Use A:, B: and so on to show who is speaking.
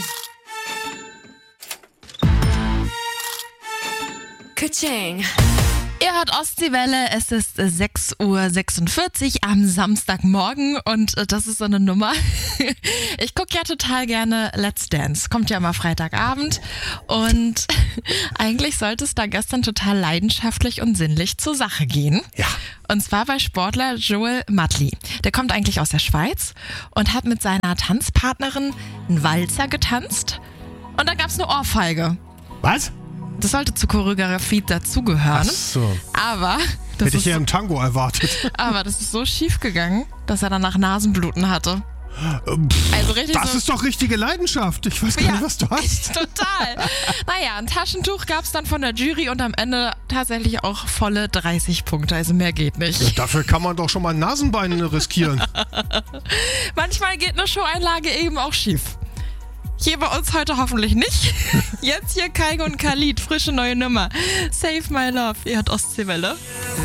A: Ka-ching.
B: Ihr hört Ostseewelle, es ist 6:46 Uhr am Samstagmorgen und das ist so eine Nummer. Ich gucke ja total gerne Let's Dance, kommt ja immer Freitagabend und eigentlich sollte es da gestern total leidenschaftlich und sinnlich zur Sache gehen.
C: Ja.
B: Und zwar bei Sportler Joel Madli. Der kommt eigentlich aus der Schweiz und hat mit seiner Tanzpartnerin einen Walzer getanzt und da gab es eine Ohrfeige.
C: Was?
B: Das sollte zur Choreografie dazugehören.
C: Ach so.
B: Aber
C: Hätte ich ja im Tango erwartet.
B: aber das ist so schief gegangen, dass er danach Nasenbluten hatte. Also richtig
C: Das
B: so.
C: ist doch richtige Leidenschaft. Ich weiß gar nicht, was du hast.
B: Total. Naja, ein Taschentuch gab es dann von der Jury und am Ende tatsächlich auch volle 30 Punkte. Also mehr geht nicht.
C: Dafür kann man doch schon mal ein Nasenbein riskieren.
B: Manchmal geht eine Showeinlage eben auch schief. Hier bei uns heute hoffentlich nicht. Jetzt hier Kaigo und Khalid, frische neue Nummer. Save My Love, ihr hört Ostseewelle.